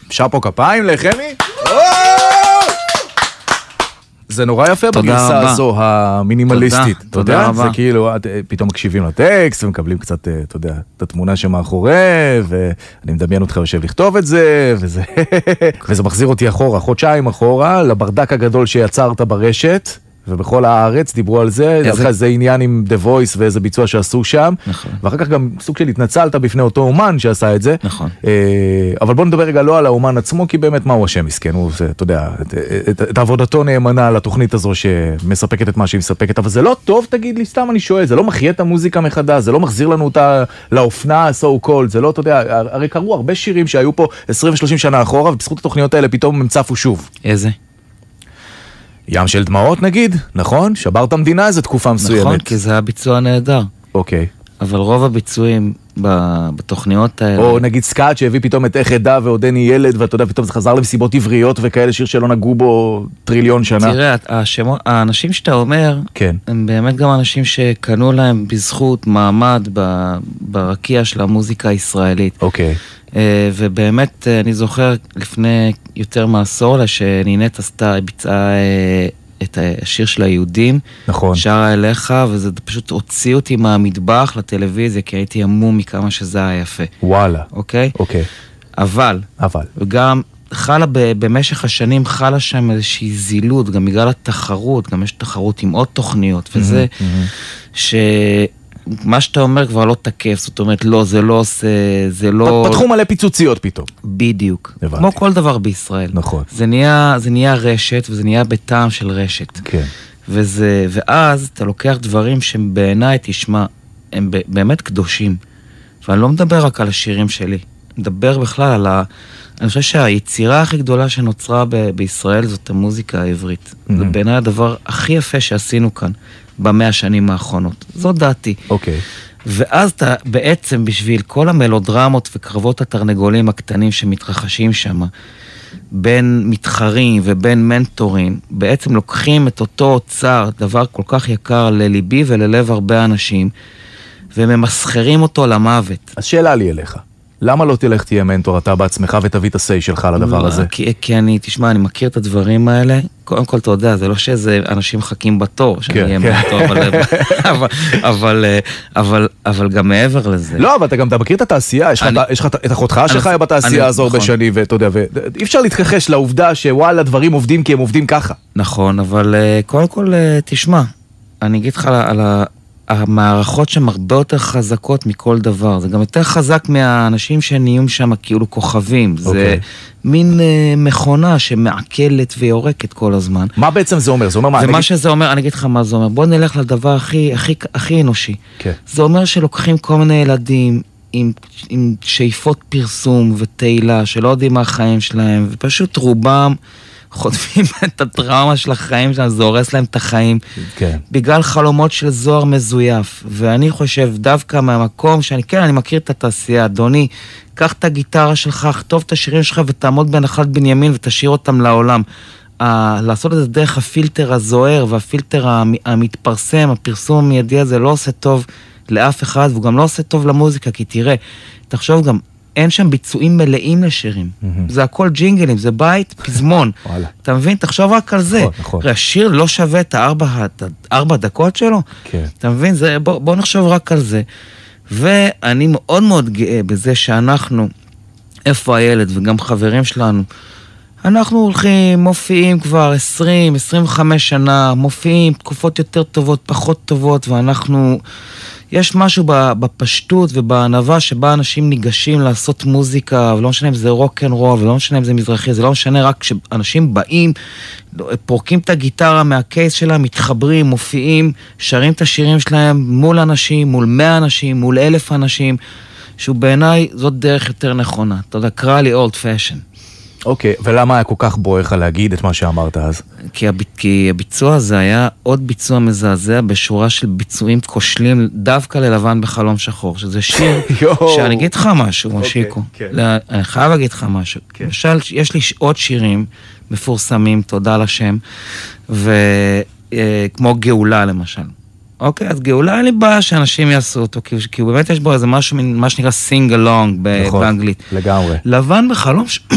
אפשר פה כפיים לחמי? זה נורא יפה בגרסה הזו, המינימליסטית. תודה רבה. זה כאילו, פתאום מקשיבים לטקסט, ומקבלים קצת, אתה יודע, את התמונה שמאחורי, ואני מדמיין אותך יושב לכתוב את זה, וזה מחזיר אותי אחורה, חודשיים אחורה, לברדק הגדול שיצרת ברשת, ובכל הארץ דיברו על זה, זה עניין עם The Voice ואיזה ביצוע שעשו שם, ואחר כך גם סוג של התנצלת בפני אותו אומן שעשה את זה, אבל בוא נדבר רגע לא על האומן עצמו, כי באמת מהו השם מסכן, הוא, אתה יודע, את עבודתו נאמנה לתוכנית הזו שמספקת את מה שהיא מספקת, אבל זה לא טוב, תגיד לי, סתם אני שואל, זה לא מחיה את המוזיקה מחדש, זה לא מחזיר לנו אותה לאופנה, so called, זה לא, אתה יודע, הרי קראו הרבה שירים שהיו פה 20 ו-30 שנה אחורה, ובזכות התוכניות האלה פתאום הם צפו שוב. איזה? ים של דמעות נגיד, נכון? שברת המדינה איזו תקופה מסוימת. נכון, כי זה היה ביצוע נהדר. אוקיי. אבל רוב הביצועים בתוכניות האלה... או נגיד סקאט שהביא פתאום את איך עדה ועודני ילד, ואתה יודע, פתאום זה חזר למסיבות עבריות וכאלה, שיר שלא נגעו בו טריליון שנה. תראה, האנשים שאתה אומר, כן. הם באמת גם אנשים שקנו להם בזכות מעמד ברקיע של המוזיקה הישראלית. אוקיי. ובאמת, אני זוכר לפני יותר מעשור לה שנינט ביצעה את השיר של היהודים. נכון. שרה אליך, וזה פשוט הוציא אותי מהמטבח לטלוויזיה, כי הייתי עמום מכמה שזה היה יפה. וואלה. אוקיי? אוקיי. אבל. וגם חלה במשך השנים, חלה שם איזושהי זילות, גם בגלל התחרות, גם יש תחרות עם עוד תוכניות, וזה מה שאתה אומר כבר לא תקף, זאת אומרת, לא, זה לא עושה, זה לא... פתחו מלא פיצוציות פתאום. בדיוק. כמו כל דבר בישראל. נכון. זה נהיה רשת, וזה נהיה בטעם של רשת. כן. ואז אתה לוקח דברים שהם בעיניי, תשמע, הם באמת קדושים. ואני לא מדבר רק על השירים שלי. אני מדבר בכלל על אני חושב שהיצירה הכי גדולה שנוצרה בישראל זאת המוזיקה העברית. זה בעיניי הדבר הכי יפה שעשינו כאן. ב100 השנים האחרונות. זו דעתי. אוקיי. ואז אתה בעצם בשביל כל המלודרמות וקרבות התרנגולים הקטנים שמתרחשים שם, בין מתחרים ובין מנטורים, בעצם לוקחים את אותו אוצר, דבר כל כך יקר לליבי וללב הרבה אנשים, וממסחרים אותו למוות. אז שאלה לי אליך. למה לא תלך תהיה מנטור אתה בעצמך ותביא את הסי שלך לדבר הזה? כי אני, תשמע, אני מכיר את הדברים האלה. קודם כל, אתה יודע, זה לא שזה אנשים מחכים בתור, שאני אהיה מנטור, אבל גם מעבר לזה. לא, אבל אתה גם מכיר את התעשייה, יש לך את אחותך שחיה בתעשייה הזו הרבה שנים, ואתה יודע, אי אפשר להתכחש לעובדה שוואלה, דברים עובדים כי הם עובדים ככה. נכון, אבל קודם כל, תשמע, אני אגיד לך על המערכות שהן הרבה יותר חזקות מכל דבר. זה גם יותר חזק מהאנשים שנהיים שם כאילו כוכבים. זה מין מכונה שמעכלת ויורקת כל הזמן. מה בעצם זה אומר? זה אומר מה? ומה שזה אומר, אני אגיד לך מה זה אומר. בוא נלך לדבר הכי אנושי. זה אומר שלוקחים כל מיני ילדים עם שאיפות פרסום ותהילה, שלא יודעים מה החיים שלהם, ופשוט רובם חוטפים את הטראומה של החיים שלהם, זה הורס להם את החיים, בגלל חלומות של זוהר מזויף. ואני חושב דווקא מהמקום אני מכיר את התעשייה, אדוני, קח את הגיטרה שלך, כתוב את השירים שלך ותעמוד בנחלת בנימין ותשאיר אותם לעולם. לעשות את זה דרך הפילטר הזוהר והפילטר המתפרסם, הפרסום המיידי הזה לא עושה טוב לאף אחד, והוא גם לא עושה טוב למוזיקה, כי תראה, תחשוב גם, אין שם ביצועים מלאים לשירים. זה הכל ג'ינגלים, זה בית, פזמון. אתה מבין? תחשוב רק על זה. השיר לא שווה את 4 דקות שלו. אתה מבין? בוא נחשוב רק על זה. ואני מאוד מאוד גאה בזה שאנחנו, איפה הילד וגם חברים שלנו, אנחנו הולכים, מופיעים כבר 20-25 שנה, מופיעים תקופות יותר טובות, פחות טובות, ואנחנו... יש משהו בפשטות ובענווה שבה אנשים ניגשים לעשות מוזיקה, ולא משנה אם זה רוק אנד רול, ולא משנה אם זה מזרחי, זה לא משנה רק כשאנשים באים, פורקים את הגיטרה מהקייס שלהם, מתחברים, מופיעים, שרים את השירים שלהם מול אנשים, מול 100 אנשים, מול 1,000 אנשים, שהוא בעיניי זאת דרך יותר נכונה. אתה יודע, קרא לי old fashion. אוקיי, ולמה היה כל כך בועך להגיד את מה שאמרת אז? כי הביצוע הזה היה עוד ביצוע מזעזע בשורה של ביצועים כושלים דווקא ללבן בחלום שחור, שזה שיר שאני אגיד לך משהו, מושיקו. אני חייב להגיד לך משהו. למשל, יש לי עוד שירים מפורסמים, תודה לשם, וכמו גאולה למשל. אוקיי, אז גאולה אין לי בעיה שאנשים יעשו אותו, כי באמת יש בו איזה משהו, מה שנקרא sing along באנגלית. לגמרי. לבן בחלום